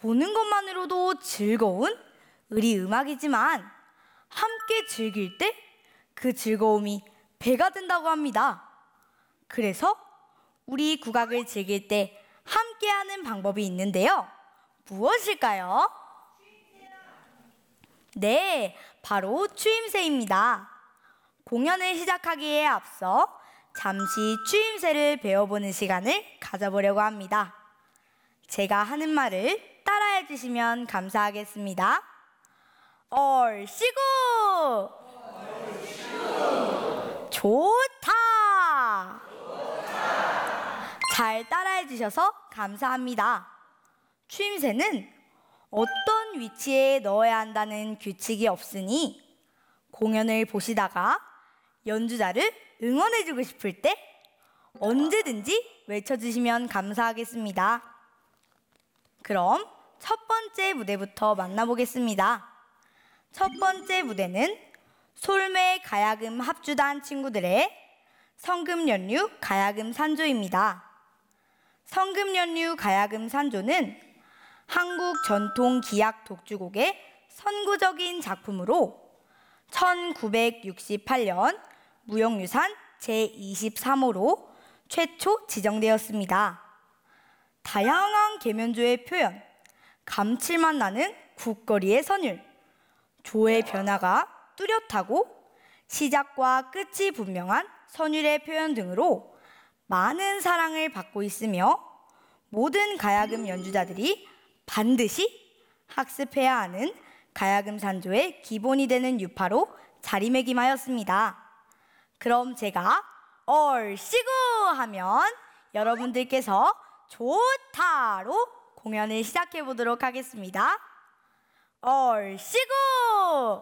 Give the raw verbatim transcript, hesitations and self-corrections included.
보는 것만으로도 즐거운 의리 음악이지만 함께 즐길 때 그 즐거움이 배가 된다고 합니다. 그래서 우리 국악을 즐길 때 함께하는 방법이 있는데요. 무엇일까요? 네, 바로 추임새입니다. 공연을 시작하기에 앞서 잠시 추임새를 배워보는 시간을 가져보려고 합니다. 제가 하는 말을 따라해 주시면 감사하겠습니다. 얼씨구! 얼씨구! 좋다! 좋다! 잘 따라해 주셔서 감사합니다. 추임새는 어떤 위치에 넣어야 한다는 규칙이 없으니 공연을 보시다가 연주자를 응원해주고 싶을 때 언제든지 외쳐주시면 감사하겠습니다. 그럼 첫 번째 무대부터 만나보겠습니다. 첫 번째 무대는 솔매 가야금 합주단 친구들의 성금연류 가야금 산조입니다. 성금연류 가야금 산조는 한국 전통 기악 독주곡의 선구적인 작품으로 천구백육십팔 년 무형유산 제이십삼 호로 최초 지정되었습니다. 다양한 계면조의 표현, 감칠맛 나는 국거리의 선율, 조의 변화가 뚜렷하고 시작과 끝이 분명한 선율의 표현 등으로 많은 사랑을 받고 있으며 모든 가야금 연주자들이 반드시 학습해야 하는 가야금 산조의 기본이 되는 유파로 자리매김하였습니다. 그럼 제가 얼씨구 하면 여러분들께서 좋다로 공연을 시작해 보도록 하겠습니다. 얼씨구!